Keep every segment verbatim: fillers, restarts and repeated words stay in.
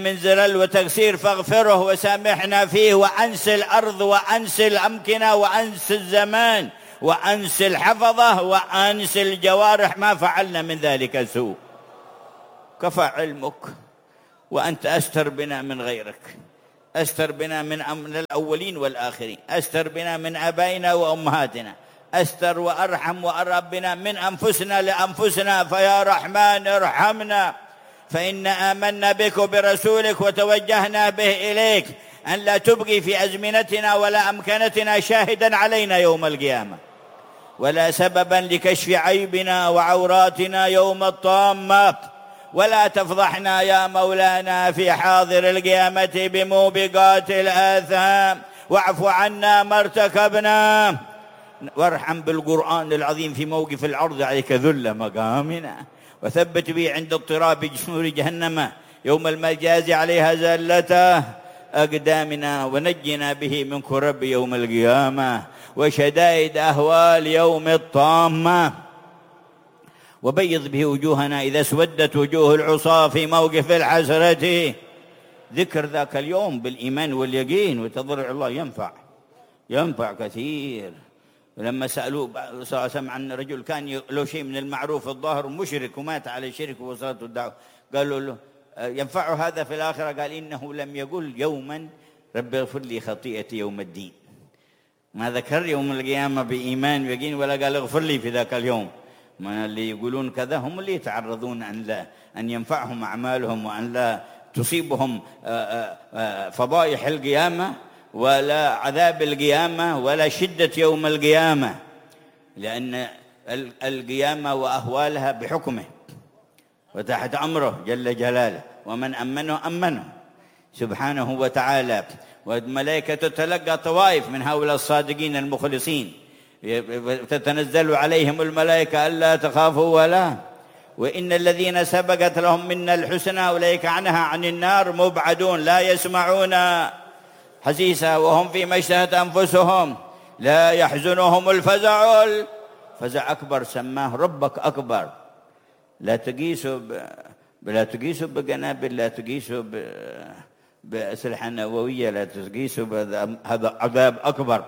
من زلل وتقصير فاغفره وسامحنا فيه، وأنس الأرض وأنس الأمكنة وأنس الزمان وأنس الحفظة وأنس الجوارح، ما فعلنا من ذلك سوء. كفى علمك، وأنت أستر بنا من غيرك، أستر بنا من الأولين والآخرين، أستر بنا من آبائنا وأمهاتنا، أستر وأرحم وأرب بنا من أنفسنا لأنفسنا. فيا رحمن ارحمنا، فإن آمنا بك وبرسولك وتوجهنا به إليك، أن لا تبقي في أزمنتنا ولا أمكنتنا شاهدا علينا يوم القيامة، ولا سببا لكشف عيبنا وعوراتنا يوم الطامة، ولا تفضحنا يا مولانا في حاضر القيامة بموبقات الآثام. واعف عنا ما ارتكبنا، وارحم بالقرآن العظيم في موقف العرض عليك ذل مقامنا، وثبت به عند اضطراب جسور جهنم يوم المجاز عليها زلته أقدامنا، ونجنا به من كرب يوم القيامة وشدائد أهوال يوم الطامة، وبيض به وجوهنا إذا اسودت وجوه العصاة في موقف الحسرة. ذكر ذاك اليوم بالإيمان واليقين وتضرع الله ينفع ينفع كثير. لما سألوه صلى الله عليه وسلم عن رجل كان له شيء من المعروف الظاهر مشرك ومات على الشرك ووصلته الدعوة، قالوا له ينفع هذا في الآخرة؟ قال إنه لم يقل يوما رب اغفر لي خطيئتي يوم الدين، ما ذكر يوم القيامة بإيمان ويقين، ولا قال اغفر لي في ذاك اليوم. ما اللي يقولون كذا هم اللي يتعرضون أن لا أن ينفعهم أعمالهم، وأن لا تصيبهم فضائح القيامة ولا عذاب القيامة ولا شدة يوم القيامة، لأن القيامة وأهوالها بحكمه وتحت أمره جل جلاله، ومن أمنه أمنه سبحانه وتعالى. والملائكة تتلقى طوائف من هؤلاء الصادقين المخلصين، تتنزل عليهم الملائكة ألا تخافوا ولا، وإن الذين سبقت لهم منا الحسنى أولئك عنها عن النار مبعدون، لا يسمعون حسيسا وهم فيما اشتهت أنفسهم، لا يحزنهم الفزع. الفزع أكبر سماه ربك أكبر. لا تقيسوا ب... لا تقيسوا بقنابل، لا تقيسوا ب... بأسلحة نووية، لا تقيسوا هذا عذاب أكبر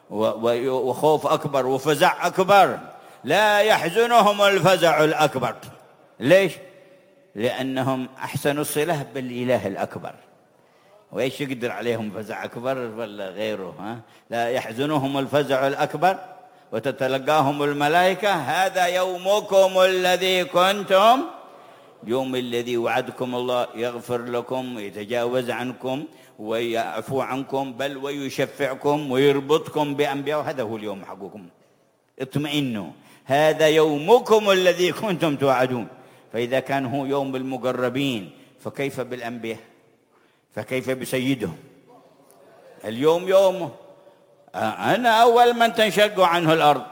وخوف أكبر وفزع أكبر. لا يحزنهم الفزع الأكبر. ليش؟ لأنهم أحسنوا الصلة بالإله الأكبر، وإيش يقدر عليهم فزع أكبر ولا غيره؟ ها؟ لا يحزنهم الفزع الأكبر وتتلقاهم الملائكة هذا يومكم الذي كنتم، يوم الذي وعدكم الله يغفر لكم ويتجاوز عنكم ويعفو عنكم، بل ويشفعكم ويربطكم بأنبياء. هذا هو اليوم حقكم، اطمئنوا، هذا يومكم الذي كنتم توعدون. فإذا كان هو يوم المقربين فكيف بالأنبياء؟ فكيف بسيدهم؟ اليوم يومه. أنا أول من تنشق عنه الأرض،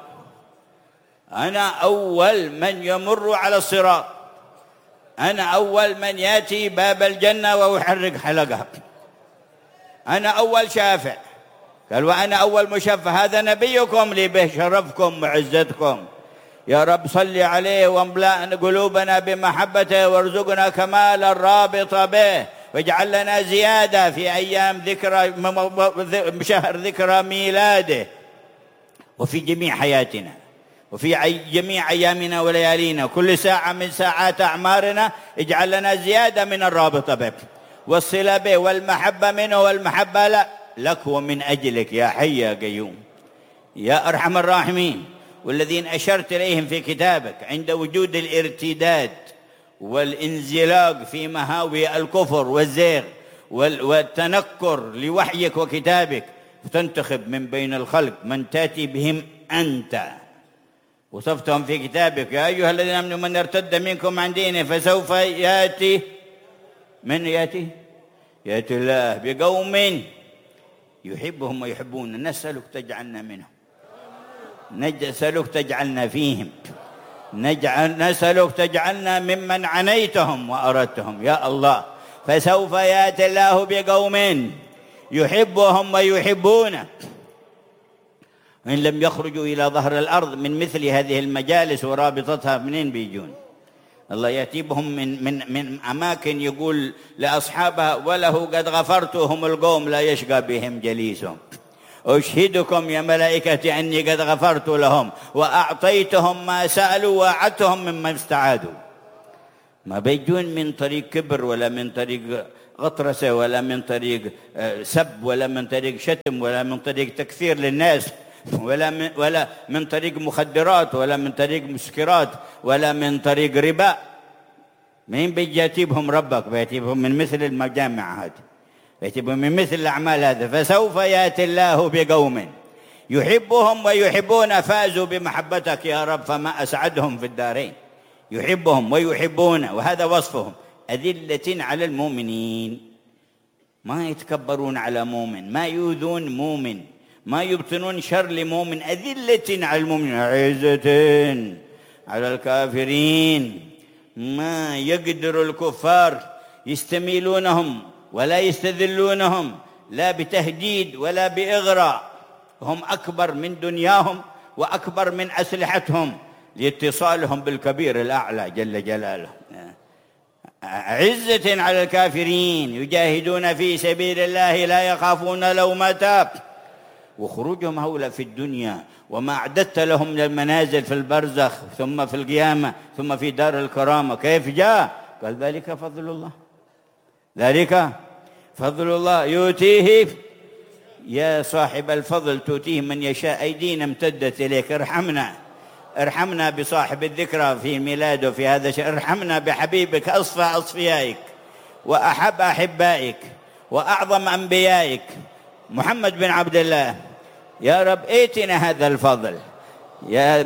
أنا أول من يمر على الصراط، أنا أول من يأتي باب الجنة ويحرق حلقها، أنا أول شافع. قال وأنا أول مشفع، هذا نبيكم لي به شرفكم وعزتكم. يا رب صل عليه واملأ قلوبنا بمحبته وارزقنا كمال الرابط به، واجعل لنا زيادة في أيام ذكرى شهر ذكرى ميلاده، وفي جميع حياتنا، وفي جميع أيامنا وليالينا، كل ساعة من ساعات أعمارنا اجعل لنا زيادة من الرابط به والصلة به والمحبة منه والمحبة لا لك ومن أجلك يا حي يا قيوم يا أرحم الراحمين. والذين أشرت إليهم في كتابك عند وجود الارتداد والانزلاق في مهاوي الكفر والزيغ والتنكر لوحيك وكتابك، فتنتخب من بين الخلق من تأتي بهم أنت، وصفتهم في كتابك يا أيها الذين آمنوا من ارتد منكم عن دينه فسوف يأتي من يأتي يأتي الله بقوم يحبهم ويحبون. نسألك تجعلنا منهم، نسألك تجعلنا فيهم، نجعل نسألك تجعلنا ممن عنيتهم وأردتهم يا الله. فسوف يأتي الله بقوم يحبهم ويحبونه، إن لم يخرجوا إلى ظهر الأرض من مثل هذه المجالس ورابطتها منين بيجون؟ الله يأتي بهم من, من, من أماكن يقول لأصحابها وله قد غفرتهم القوم لا يشقى بهم جليسهم. أشهدكم يا ملائكتي أني قد غفرت لهم وأعطيتهم ما سألوا وأعدتهم مما استعادوا. ما بيجون من طريق كبر ولا من طريق غطرسة ولا من طريق سب ولا من طريق شتم ولا من طريق تكثير للناس ولا من, ولا من طريق مخدرات ولا من طريق مسكرات ولا من طريق ربا. مين بيجي يجيبهم؟ ربك بيجيبهم من مثل المجامع هذه، بيجيبهم من مثل الأعمال هذا. فسوف يأتي الله بقوم يحبهم ويحبون فازوا بمحبتك يا رب، فما أسعدهم في الدارين. يحبهم ويحبون، وهذا وصفهم، أذلة على المؤمنين، ما يتكبرون على مؤمن، ما يؤذون مؤمن، ما يبطنون شر لمؤمن. أذلة على المؤمن عزة على الكافرين. ما يقدر الكفار يستميلونهم ولا يستذلونهم، لا بتهديد ولا بإغراء. هم أكبر من دنياهم وأكبر من أسلحتهم لاتصالهم بالكبير الأعلى جل جلاله. عزة على الكافرين يجاهدون في سبيل الله لا يخافون لومة. وخروجهم هؤلاء في الدنيا وما أعددت لهم من المنازل في البرزخ ثم في القيامة ثم في دار الكرامة، كيف جاء؟ قال ذلك فضل الله، ذلك فضل الله يؤتيه يا صاحب الفضل تؤتيه من يشاء. أيدينا امتدت إليك، ارحمنا ارحمنا بصاحب الذكرى في ميلاده في هذا الشهر، ارحمنا بحبيبك أصفى أصفيائك وأحب أحبائك وأعظم أنبيائك محمد بن عبد الله. يا رب ائتنا هذا الفضل يا